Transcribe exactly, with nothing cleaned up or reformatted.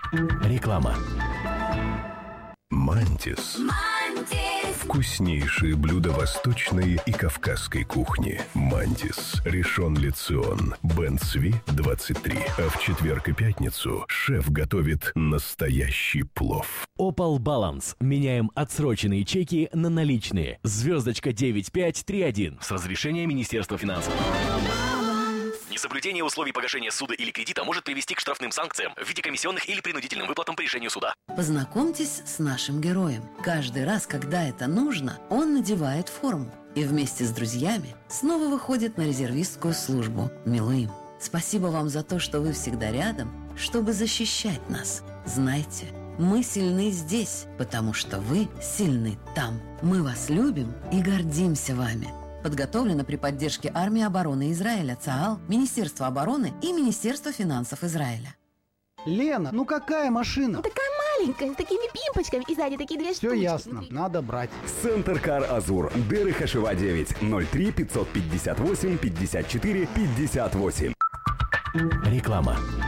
Реклама. Мантис. Вкуснейшие блюда восточной и кавказской кухни. Мантис, Ришон Ле-Цион, Бен Цви, двадцать три. А в четверг и пятницу шеф готовит настоящий плов. Opal Balance. Меняем отсроченные чеки на наличные. Звездочка девять пять три один. С разрешения Министерства финансов. Несоблюдение условий погашения суда или кредита может привести к штрафным санкциям в виде комиссионных или принудительным выплатам по решению суда. Познакомьтесь с нашим героем. Каждый раз, когда это нужно, он надевает форму и вместе с друзьями снова выходит на резервистскую службу Милуим. Спасибо вам за то, что вы всегда рядом, чтобы защищать нас. Знайте, мы сильны здесь, потому что вы сильны там. Мы вас любим и гордимся вами. Подготовлено при поддержке Армии обороны Израиля, ЦААЛ, Министерства обороны и Министерства финансов Израиля. Лена, ну какая машина? Ну, такая маленькая, с такими пимпочками и сзади такие две штуки. Все ясно, надо брать. Центр Кар Азур. Дерых Хашева девять ноль три пятьсот пятьдесят восемь пятьдесят четыре пятьдесят восемь. Реклама.